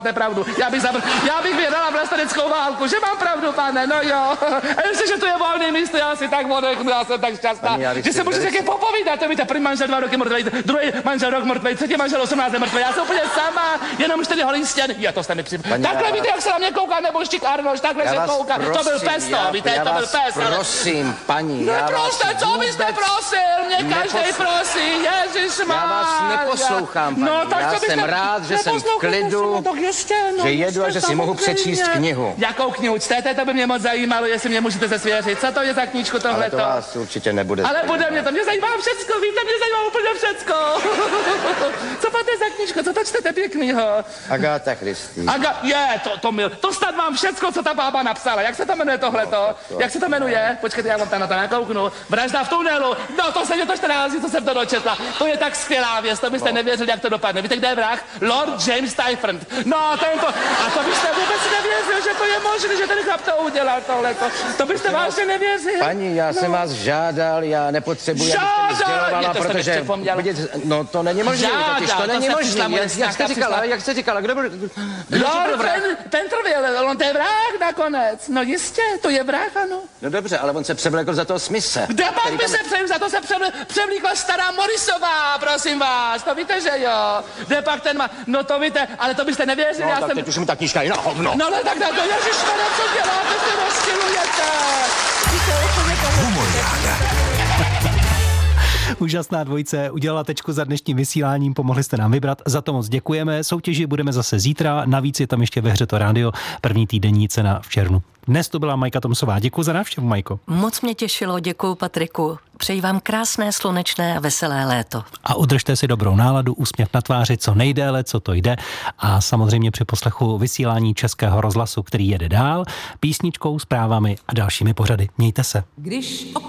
Nepravdu. Já bych vyhrala vlasteneckou válku, že mám pravdu, pane, no jo. A ještě, že tu je volný místo, já si tak odechnu, já jsem tak šťastná. Že se můžu taky popovídat, to víte, první manžel 2 roky mrtvej, druhý manžel rok mrtvej, třetí manžel 18 mrtvej, já jsem úplně sama, jenom 4 holý stěny. Jo, to jste mi připravil. Takhle víte, jak se na mě kouká Nebožčík Arnoš, takhle se kouká. To byl pes, to, víte, to byl pes. Prosím, paní, no prostě, co byste prosil, mě každej prosí, ježišmarja. Já vás neposlouchám, paní, no, tak já jsem rád, že jsem v klidu, že jedu a že si mohu přečíst knihu. Jakou knihu čtete, to by mě moc zajímalo, jestli mě můžete zesvěřit. Co to je za knížku tohleto? Ale to vás určitě nebude. Ale bude mě to, mě zajímá všecko, víte, mě zajímá úplně všecko. Co máte za knížku, co to čtete pěknýho? Agáta Christie. To snad mám všecko, co ta bába napsala. Jak se to jmenuje tohleto? Jak se to jmenuje? Počkejte, já vám tam na to nakouknu. Vražda v tunelu. No to se mě to 14 dní, co jsem to dočetla. To je tak skvělá věc, to byste nevěřili, jak to dopadne. Víte, kde je vrah? Lord James Typhon. No, tento. A to byste vůbec nevěřil, že to je možné, že ten chlap to udělal tohleto. To byste vážně nevěřil. Paní, já jsem vás žádal, já nepotřebuji, abyste mi sdělovala, protože no to není možné, totiž to není možné. Jak jste říkala, kdo byl? Pentrville, on to je vrah nakonec. No jistě, to je vrah, ano. No dobře, ale on se převlékl za toho Smise. Kde pak by se za to se převlíkla stará Morrisová, prosím vás, to víte, že jo. Kde pak ten má, no to víte, ale to byste nevěřili, no, já tak jsem... teď už mi ta knížka je na hovno. No ale tak na to, ježišmarja, co děláte, se rozčilujete. Úžasná dvojice, udělala tečku za dnešním vysíláním, pomohli jste nám vybrat, za to moc děkujeme. Soutěži budeme zase zítra, navíc je tam ještě ve hře to rádio, první týdenní cena v červnu. Dnes to byla Majka Tomsová, děkuji za návštěvu, Majko. Moc mě těšilo, děkuji Patriku. Přeji vám krásné, slunečné a veselé léto. A udržte si dobrou náladu, úsměv na tváři co nejdéle, co to jde. A samozřejmě při poslechu vysílání Českého rozhlasu, který jede dál, písničkou, zprávami a dalšími pořady. Mějte se. Když